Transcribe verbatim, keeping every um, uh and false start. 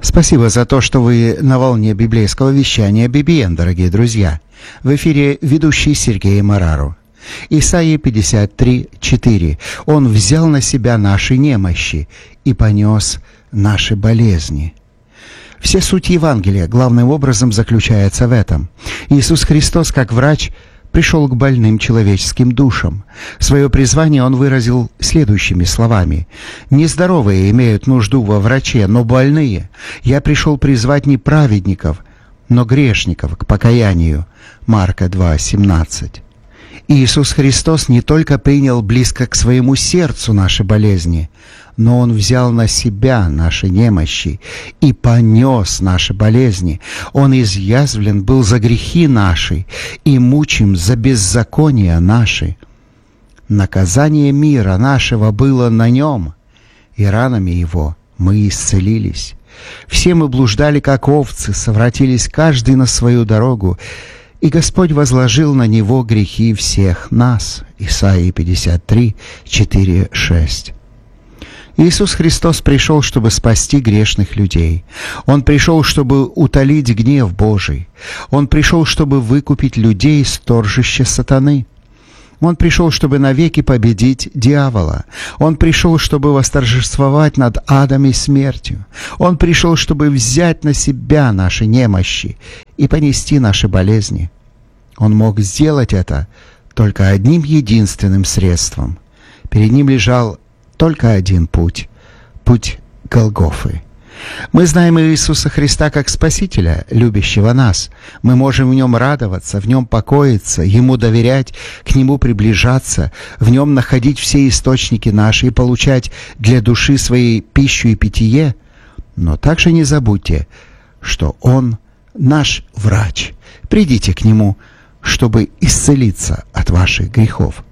Спасибо за то, что вы на волне библейского вещания би би эн, дорогие друзья. В эфире ведущий Сергей Марару. Исайя пятьдесят три, четыре. «Он взял на себя наши немощи и понес наши болезни». Вся суть Евангелия главным образом заключается в этом. Иисус Христос, как врач, пришел к больным человеческим душам. Свое призвание Он выразил следующими словами. «Нездоровые имеют нужду во враче, но больные. Я пришел призвать не праведников, но грешников к покаянию». Марка два, семнадцать. Иисус Христос не только принял близко к своему сердцу наши болезни, но Он взял на себя наши немощи и понес наши болезни. Он изъязвлен был за грехи наши и мучим за беззакония наши. Наказание мира нашего было на Нем, и ранами Его мы исцелились. Все мы блуждали, как овцы, совратились каждый на свою дорогу, и Господь возложил на Него грехи всех нас. Исайя пятьдесят три, четыре, шесть. Иисус Христос пришел, чтобы спасти грешных людей. Он пришел, чтобы утолить гнев Божий. Он пришел, чтобы выкупить людей из торжища сатаны. Он пришел, чтобы навеки победить дьявола. Он пришел, чтобы восторжествовать над адом и смертью. Он пришел, чтобы взять на себя наши немощи и понести наши болезни. Он мог сделать это только одним единственным средством. Перед Ним лежал только один путь — путь Голгофы. Мы знаем Иисуса Христа как Спасителя, любящего нас. Мы можем в Нем радоваться, в Нем покоиться, Ему доверять, к Нему приближаться, в Нем находить все источники наши и получать для души своей пищу и питье. Но также не забудьте, что Он наш врач. Придите к Нему, чтобы исцелиться от ваших грехов.